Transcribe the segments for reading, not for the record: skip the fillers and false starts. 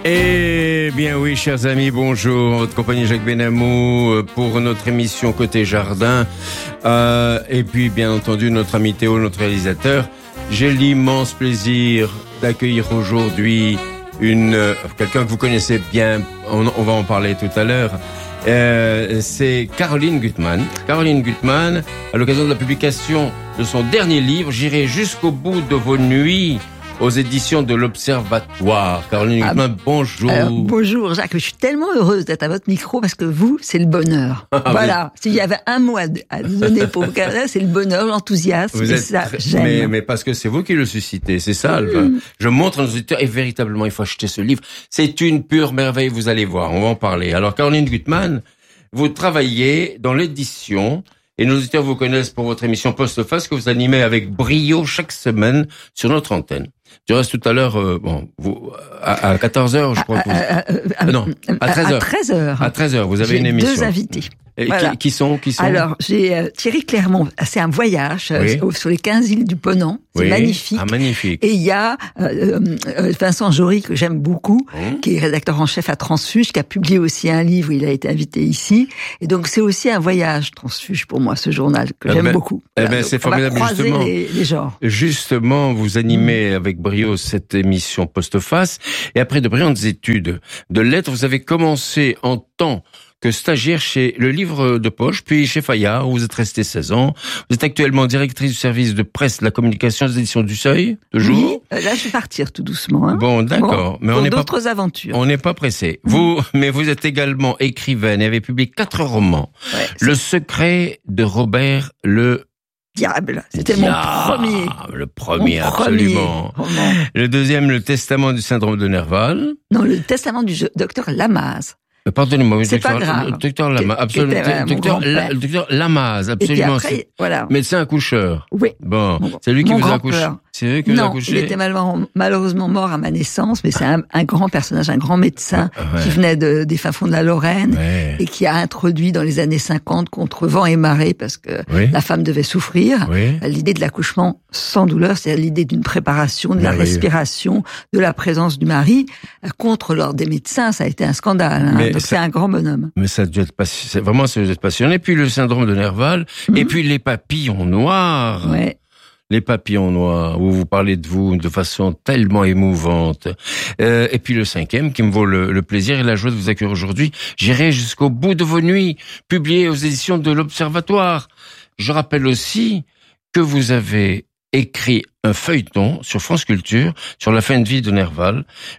Eh bien oui, chers amis, bonjour. Votre compagnie Jacques Benamou pour notre émission Côté Jardin. Et puis, bien entendu, notre ami Théo, notre réalisateur. J'ai l'immense plaisir d'accueillir aujourd'hui quelqu'un que vous connaissez bien. On va en parler tout à l'heure. C'est Caroline Gutmann. Caroline Gutmann, à l'occasion de la publication de son dernier livre, J'irai jusqu'au bout de vos nuits, aux éditions de l'Observatoire. Caroline Gutmann, bonjour. Bonjour Jacques, je suis tellement heureuse d'être à votre micro parce que vous, c'est le bonheur. Voilà, oui. S'il y avait un mot à donner pour vous, c'est le bonheur, l'enthousiasme, et ça, j'aime. Mais parce que c'est vous qui le suscitez, c'est ça. Je montre à nos auditeurs, et véritablement, il faut acheter ce livre. C'est une pure merveille, vous allez voir, on va en parler. Alors, Caroline Gutmann, vous travaillez dans l'édition, et nos auditeurs vous connaissent pour votre émission Postface que vous animez avec brio chaque semaine sur notre antenne. Du reste, tout à l'heure, à 14h, je crois que vous... à 13h. À 13h, vous avez une émission. J'ai 2 invités. Et voilà. Qui sont Alors, j'ai Thierry Clermont. C'est un voyage sur les 15 îles du Ponant. C'est magnifique. Ah, magnifique. Et il y a Vincent Jory, que j'aime beaucoup, qui est rédacteur en chef à Transfuge, qui a publié aussi un livre. Il a été invité ici. Et donc, c'est aussi un voyage, Transfuge, pour moi, ce journal, que j'aime beaucoup. Voilà, c'est formidable, justement. Les genres. Justement, vous animez avec brio cette émission Postface. Et après de brillantes études de lettres, vous avez commencé en temps que stagiaire chez Le Livre de Poche, puis chez Fayard, où vous êtes resté 16 ans. Vous êtes actuellement directrice du service de presse de la communication des éditions du Seuil, toujours. Oui, là je vais partir tout doucement. Hein. Bon, d'accord. Mais on n'est pas d'autres aventures. On n'est pas pressé. Mais vous êtes également écrivaine et avez publié 4 romans. Ouais, Le secret de Robert le Diable, c'était mon premier. Le premier, absolument. Le deuxième, Le Testament du syndrome de Nerval. Non, Le Testament du docteur Lamaze. Pardonnez-moi, c'est pas grave. Le docteur Lamaze, absolument. Le docteur Lamaze, absolument. Et puis après, voilà. Médecin accoucheur. Oui. Bon, c'est lui qui vous a accouché. C'est lui qui vous a accouché. Il était malheureusement mort à ma naissance, mais c'est un grand personnage, un grand médecin qui venait des fins fonds de la Lorraine et qui a introduit dans les années 50 contre vent et marée parce que la femme devait souffrir. L'idée de l'accouchement sans douleur, c'est l'idée d'une préparation, de la respiration, de la présence du mari. Contre l'ordre des médecins, ça a été un scandale. Donc c'est un grand bonhomme. Mais ça doit être vraiment, ça doit être passionné. Puis le syndrome de Nerval, et puis les papillons noirs. Les papillons noirs, où vous parlez de vous de façon tellement émouvante. Et puis le 5e, qui me vaut le plaisir et la joie de vous accueillir aujourd'hui, J'irai jusqu'au bout de vos nuits, publié aux éditions de l'Observatoire. Je rappelle aussi que vous avez écrit un feuilleton sur France Culture, sur la fin de vie de Nerval,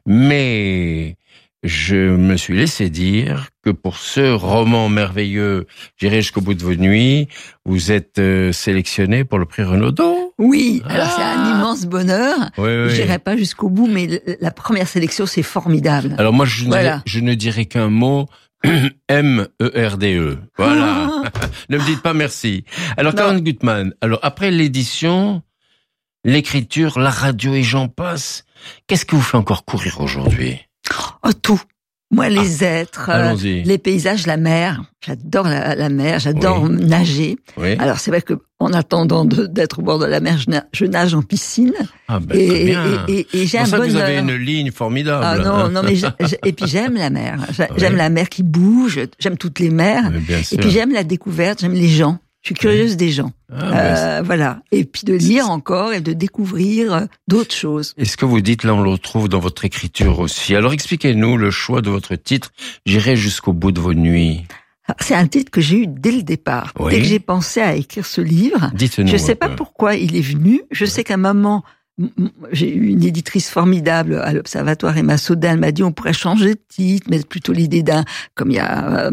mais je me suis laissé dire que pour ce roman merveilleux, J'irai jusqu'au bout de vos nuits, vous êtes sélectionné pour le prix Renaudot. Oui, alors c'est un immense bonheur. J'irai pas jusqu'au bout, mais la première sélection, c'est formidable. Alors moi, je ne dirai qu'un mot, M-E-R-D-E. Voilà. Ne me dites pas merci. Alors, Caroline Gutmann, alors après l'édition, l'écriture, la radio et j'en passe, qu'est-ce que vous fait encore courir aujourd'hui ? Oh, tout. Moi, les êtres, les paysages, la mer. J'adore la mer, j'adore nager. Alors, c'est vrai que en attendant d'être au bord de la mer, je nage en piscine. Et j'ai un bonheur. Vous avez une ligne formidable. Et puis j'aime la mer. J'aime la mer qui bouge, j'aime toutes les mers. Et puis j'aime la découverte, j'aime les gens. Je suis curieuse des gens. Voilà. Et puis de lire encore et de découvrir d'autres choses. Et ce que vous dites là, on le retrouve dans votre écriture aussi. Alors expliquez-nous le choix de votre titre, J'irai jusqu'au bout de vos nuits. C'est un titre que j'ai eu dès le départ. Dès que j'ai pensé à écrire ce livre, je ne sais pas pourquoi il est venu. Je sais qu'à un moment, j'ai eu une éditrice formidable à l'Observatoire, Emma Sodin, elle m'a dit on pourrait changer de titre, mais plutôt l'idée comme il y a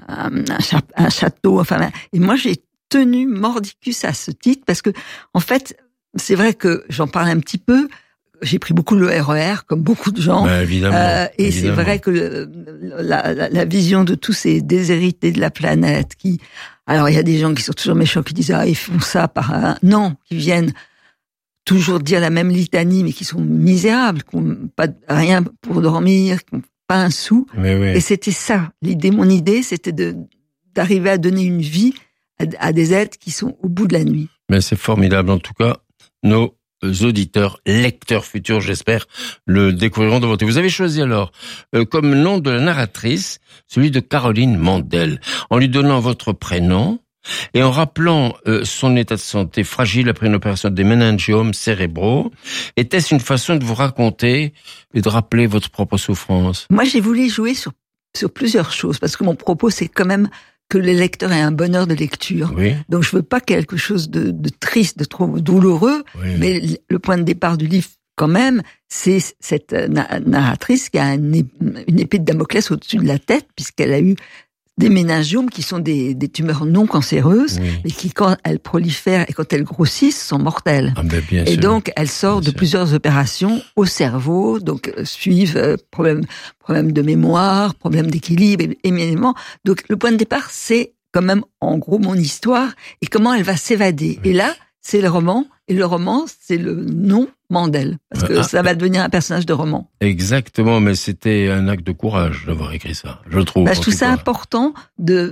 un château, et moi j'ai tenu mordicus à ce titre parce que, en fait, c'est vrai que j'en parle un petit peu. J'ai pris beaucoup le RER, comme beaucoup de gens. Évidemment. C'est vrai que la vision de tous ces déshérités de la planète alors il y a des gens qui sont toujours méchants, qui disent ils font ça non, qui viennent toujours dire la même litanie, mais qui sont misérables, qui n'ont pas rien pour dormir, qui n'ont pas un sou. Et c'était ça. Mon idée, c'était d'arriver à donner une vie à des êtres qui sont au bout de la nuit. Mais c'est formidable. En tout cas, nos auditeurs, lecteurs futurs, j'espère, le découvriront de votre. Vous avez choisi alors, comme nom de la narratrice, celui de Caroline Mandel, en lui donnant votre prénom, et en rappelant son état de santé fragile après une opération des méningiomes cérébraux. Était-ce une façon de vous raconter et de rappeler votre propre souffrance? Moi, j'ai voulu jouer sur plusieurs choses, parce que mon propos, c'est quand même que les lecteurs aient un bonheur de lecture. Oui. Donc, je veux pas quelque chose de triste, de trop douloureux, oui. Mais le point de départ du livre, quand même, c'est cette narratrice qui a une épée de Damoclès au-dessus de la tête, puisqu'elle a eu des méningiomes qui sont des tumeurs non cancéreuses, oui. Mais qui, quand elles prolifèrent et quand elles grossissent, sont mortelles. Ah ben bien et sûr. Donc, elle sort de plusieurs opérations au cerveau, donc suivent problème de mémoire, problème d'équilibre, éminemment. Donc, le point de départ, c'est quand même, en gros, mon histoire et comment elle va s'évader. Oui. Et là, c'est le roman, et le roman, c'est le nom Mandel, parce que ça va devenir un personnage de roman. Exactement, mais c'était un acte de courage d'avoir écrit ça, je trouve. Je trouve ça important de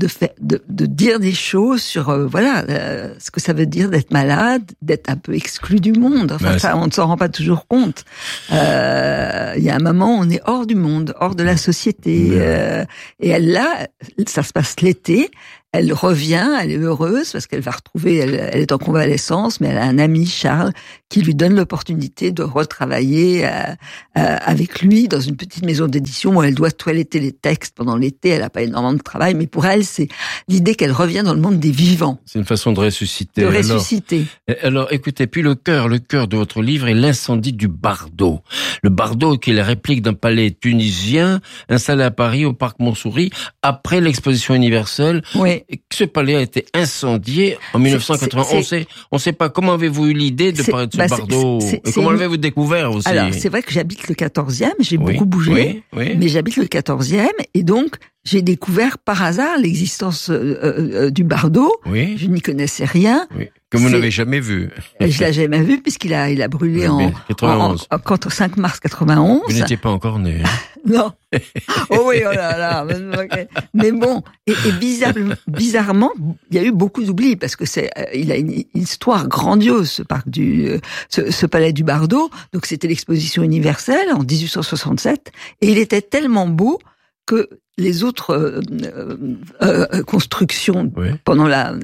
dire des choses sur ce que ça veut dire d'être malade, d'être un peu exclu du monde. Enfin, ça, on ne s'en rend pas toujours compte. Il y a un moment, on est hors du monde, hors de la société, et elle là, ça se passe l'été. Elle revient, elle est heureuse parce qu'elle va retrouver, elle est en convalescence, mais elle a un ami, Charles, qui lui donne l'opportunité de retravailler avec lui dans une petite maison d'édition où elle doit toiletter les textes pendant l'été. Elle n'a pas énormément de travail, mais pour elle, c'est l'idée qu'elle revient dans le monde des vivants. C'est une façon de ressusciter. Alors, écoutez, puis le cœur de votre livre est l'incendie du Bardo. Le Bardo qui est la réplique d'un palais tunisien installé à Paris au parc Montsouris après l'exposition universelle. Oui. Ce palais a été incendié en 1991. On ne sait pas comment avez-vous eu l'idée de parler de ce Bardo et comment l'avez-vous découvert aussi? Alors, c'est vrai que j'habite le 14e, j'ai beaucoup bougé, mais j'habite le 14e et donc j'ai découvert par hasard l'existence du Bardo. Oui. Je n'y connaissais rien. Oui. Que vous n'avez jamais vu. Je l'ai jamais vu puisqu'il a brûlé en 5 mars 91. Vous n'étiez pas encore né. Non. Oh oui, oh là là. Mais bon, et bizarrement, il y a eu beaucoup d'oubli parce que il a une histoire grandiose, ce palais du Bardo. Donc c'était l'exposition universelle en 1867 et il était tellement beau que les autres constructions pendant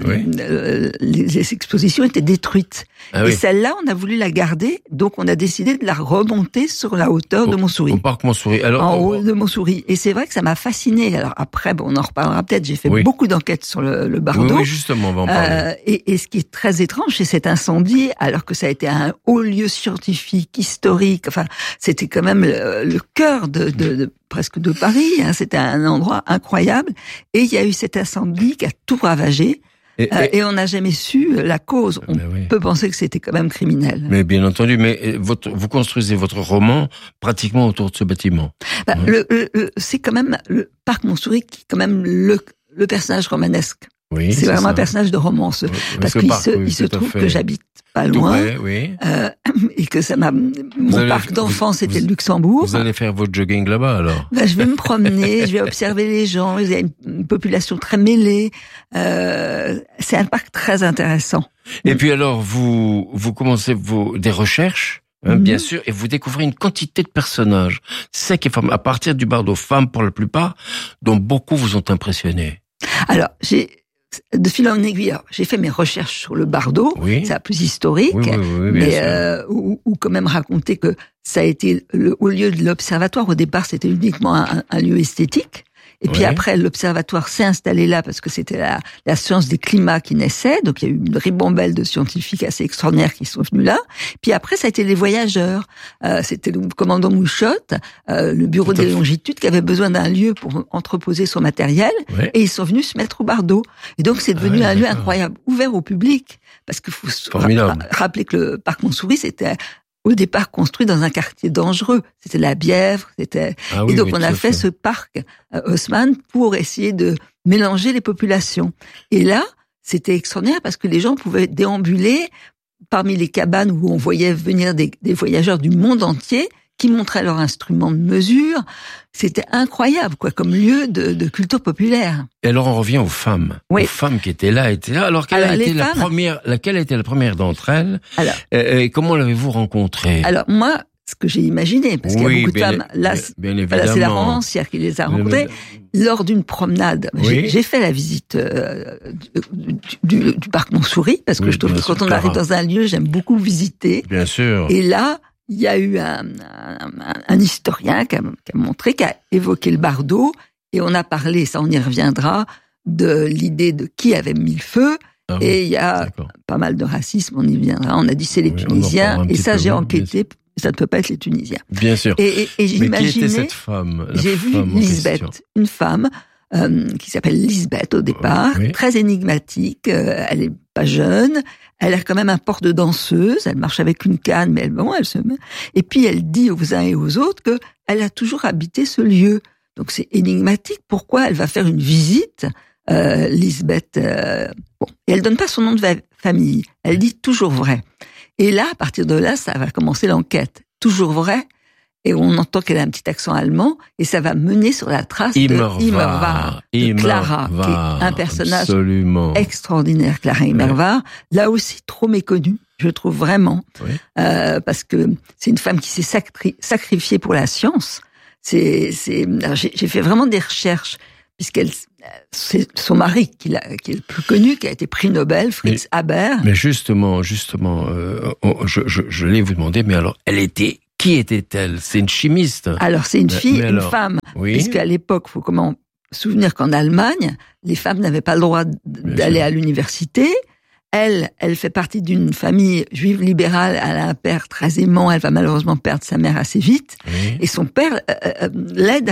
les expositions étaient détruites. Et celle-là, on a voulu la garder, donc on a décidé de la remonter sur la hauteur de Montsouris. Au parc Montsouris. Alors, en haut de Montsouris. Et c'est vrai que ça m'a fasciné. Alors après, on en reparlera peut-être. J'ai fait beaucoup d'enquêtes sur le Bardo. Oui, justement, on va en parler. Et ce qui est très étrange, c'est cet incendie, alors que ça a été un haut lieu scientifique, historique. Enfin, c'était quand même le cœur presque de Paris. C'était un endroit incroyable. Et il y a eu cet incendie qui a tout ravagé. Et on n'a jamais su la cause. On peut penser que c'était quand même criminel. Mais bien entendu, mais vous construisez votre roman pratiquement autour de ce bâtiment. C'est quand même le parc Montsouris qui est quand même le personnage romanesque. Oui, c'est vraiment un personnage de romance. Parce qu'il se trouve que j'habite pas loin. Et que mon parc d'enfance c'était le Luxembourg. Vous allez faire votre jogging là-bas alors? Je vais me promener, je vais observer les gens. Il y a une population très mêlée. C'est un parc très intéressant. Et puis alors, vous commencez des recherches, bien sûr, et vous découvrez une quantité de personnages. C'est ça qui est formidable. À partir du Bardo, femmes pour la plupart, dont beaucoup vous ont impressionné. Alors, de fil en aiguille, j'ai fait mes recherches sur le Bardo, c'est un plus historique, mais où quand même raconter que ça a été au lieu de l'observatoire. Au départ, c'était uniquement un lieu esthétique. Et puis après, l'observatoire s'est installé là parce que c'était la science des climats qui naissait. Donc, il y a eu une ribambelle de scientifiques assez extraordinaires qui sont venus là. Puis après, ça a été les voyageurs. C'était le commandant Mouchotte, le bureau des longitudes, qui avait besoin d'un lieu pour entreposer son matériel. Et ils sont venus se mettre au Bardo. Et donc, c'est devenu un lieu incroyable, ouvert au public. Parce qu'il faut rappeler que le parc Montsouris, c'était au départ construit dans un quartier dangereux. C'était la Bièvre, et donc on a fait ce parc Haussmann pour essayer de mélanger les populations. Et là, c'était extraordinaire parce que les gens pouvaient déambuler parmi les cabanes où on voyait venir des voyageurs du monde entier qui montraient leur instrument de mesure. C'était incroyable, quoi, comme lieu de culture populaire. Et alors on revient aux femmes. Oui. Aux femmes qui étaient là. Alors quelle a été laquelle a été la première d'entre elles? Et comment l'avez-vous rencontrée? Alors moi, ce que j'ai imaginé, parce qu'il y a beaucoup de femmes, là, c'est la romancière qui les a rencontrées, lors d'une promenade. Oui. J'ai fait la visite du parc Montsouris, parce que je trouve que quand on arrive dans un lieu, j'aime beaucoup visiter. Bien sûr. Et là, il y a eu un historien qui a évoqué le bardo, et on a parlé, ça on y reviendra, de l'idée de qui avait mis le feu. Ah oui, et il y a pas mal de racisme, on y viendra. On a dit c'est les Tunisiens, et ça j'ai enquêté. Ça ne peut pas être les Tunisiens. Bien sûr. Et j'imaginais. Mais qui était cette femme? J'ai vu Lisbeth, une femme qui s'appelle Lisbeth au départ, très énigmatique. Elle est pas jeune. Elle a quand même un port de danseuse. Elle marche avec une canne, mais elle se met. Et puis elle dit aux uns et aux autres que elle a toujours habité ce lieu. Donc c'est énigmatique. Pourquoi elle va faire une visite, Lisbeth? Et elle donne pas son nom de famille. Elle dit toujours vrai. Et là, à partir de là, ça va commencer l'enquête. Toujours vrai. Et on entend qu'elle a un petit accent allemand. Et ça va mener sur la trace de Immerwahr, de Clara, qui est un personnage extraordinaire, Clara Immerwahr. Là aussi, trop méconnue, je trouve vraiment. Parce que c'est une femme qui s'est sacrifiée pour la science. J'ai fait vraiment des recherches, c'est son mari qui est le plus connu, qui a été prix Nobel, Fritz Haber. Mais justement, je voulais vous demander, mais alors, qui était-elle? C'est une chimiste. Alors, c'est une fille, une femme. Puisqu'à l'époque, faut souvenir qu'en Allemagne, les femmes n'avaient pas le droit d'aller à l'université. Elle fait partie d'une famille juive libérale. Elle a un père très aimant. Elle va malheureusement perdre sa mère assez vite. Et son père l'aide,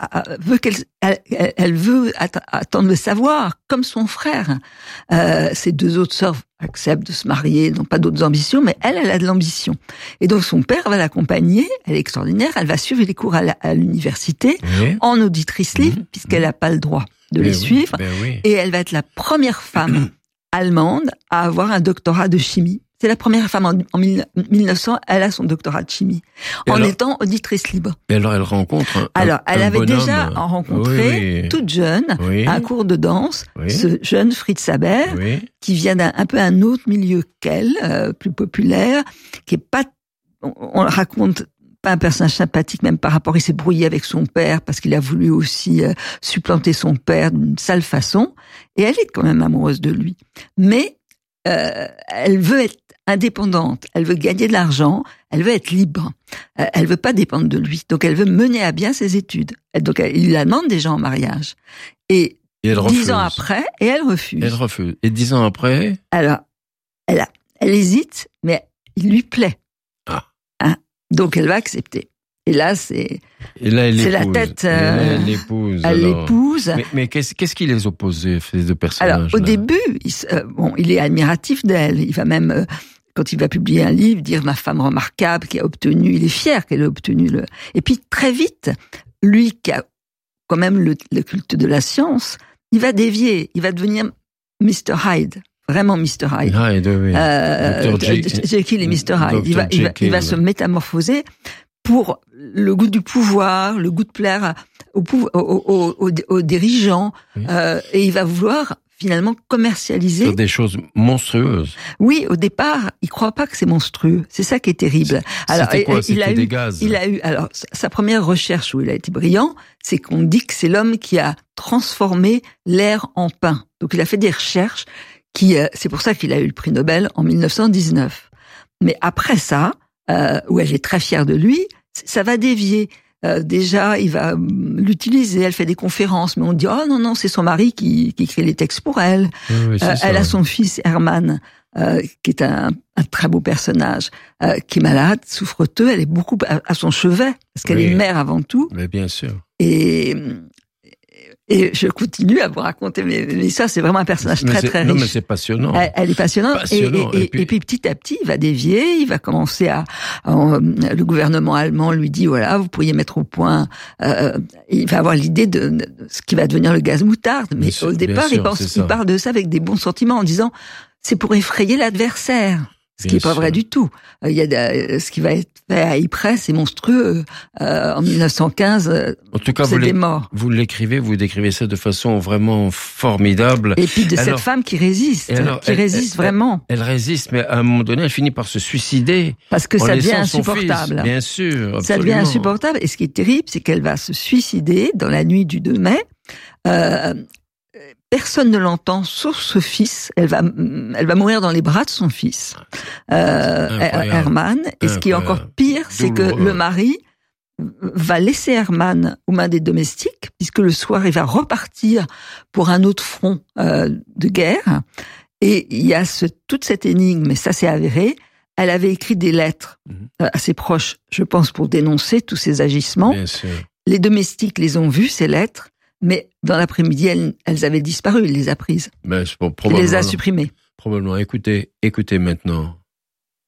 elle veut attendre le savoir, comme son frère. Ses deux autres sœurs acceptent de se marier, n'ont pas d'autres ambitions, mais elle a de l'ambition. Et donc son père va l'accompagner. Elle est extraordinaire. Elle va suivre les cours à l'université en auditrice libre, puisqu'elle n'a pas le droit de les suivre. Et elle va être la première femme allemande à avoir un doctorat de chimie. C'est la première femme en 1900, elle a son doctorat de chimie, étant auditrice libre. Et alors elle rencontre elle avait déjà rencontré, toute jeune, à un cours de danse, ce jeune Fritz Haber, qui vient un peu un autre milieu qu'elle, plus populaire, qui est pas, on raconte, pas un personnage sympathique, même par rapport, il s'est brouillé avec son père parce qu'il a voulu aussi supplanter son père d'une sale façon. Et elle est quand même amoureuse de lui. Mais elle veut être indépendante, elle veut gagner de l'argent, elle veut être libre. Elle veut pas dépendre de lui. Donc elle veut mener à bien ses études. Donc il la demande déjà en mariage. Et 10 ans après, et elle refuse. Elle refuse. Et 10 ans après? Alors, elle hésite, mais il lui plaît. Donc elle va accepter. Et là, c'est la tête. Elle l'épouse. Elle l'épouse. Mais qu'est-ce qui les opposait, ces deux personnages? Alors, au début, il est admiratif d'elle. Il va même, quand il va publier un livre, dire ma femme remarquable qui a obtenu. Il est fier qu'elle ait obtenu Et puis très vite, lui qui a quand même le culte de la science, il va dévier. Il va devenir Mr. Hyde. Vraiment Mr. Hyde. Jekyll et Mr. Hyde. Il va se métamorphoser pour le goût du pouvoir, le goût de plaire aux dirigeants, et il va vouloir finalement commercialiser. Sur des choses monstrueuses. Oui, au départ, il croit pas que c'est monstrueux. C'est ça qui est terrible. Alors, c'était quoi? C'était des gaz. Alors, sa première recherche où il a été brillant, c'est qu'on dit que c'est l'homme qui a transformé l'air en pain. Donc, il a fait des recherches c'est pour ça qu'il a eu le prix Nobel en 1919. Mais après ça, où elle est très fière de lui, ça va dévier. Déjà, il va l'utiliser, elle fait des conférences, mais on dit, oh non, c'est son mari qui écrit les textes pour elle. Elle a son fils Hermann, qui est un très beau personnage, qui est malade, souffreteux, elle est beaucoup à son chevet, parce qu'elle est mère avant tout. Mais bien sûr. Et je continue à vous raconter, mais ça, c'est vraiment un personnage très riche. Non, mais c'est passionnant. Elle est passionnante. Et puis petit à petit, il va dévier, il va commencer le gouvernement allemand lui dit, voilà, vous pourriez mettre au point, il va avoir l'idée de ce qui va devenir le gaz moutarde. Mais au départ, il parle de ça avec des bons sentiments en disant, c'est pour effrayer l'adversaire. Ce qui n'est pas vrai du tout. Il y a ce qui va être fait à Ypres, c'est monstrueux. En 1915, en tout cas, c'est des morts. Vous l'écrivez, vous décrivez ça de façon vraiment formidable. Et puis cette femme qui résiste, vraiment. Elle résiste, mais à un moment donné, elle finit par se suicider. Parce que ça devient insupportable. Bien sûr, absolument. Ça devient insupportable. Et ce qui est terrible, c'est qu'elle va se suicider dans la nuit du 2 mai. Personne ne l'entend, sauf ce fils. Elle va mourir dans les bras de son fils, Herman. Et ce qui est encore pire, c'est que le mari va laisser Herman aux mains des domestiques, puisque le soir, il va repartir pour un autre front de guerre. Et il y a toute cette énigme, mais ça c'est avéré. Elle avait écrit des lettres à ses proches, je pense, pour dénoncer tous ces agissements. Bien sûr. Les domestiques les ont vues, ces lettres. Mais dans l'après-midi, elles avaient disparu, il les a prises. Il les a supprimées. Probablement. Écoutez maintenant.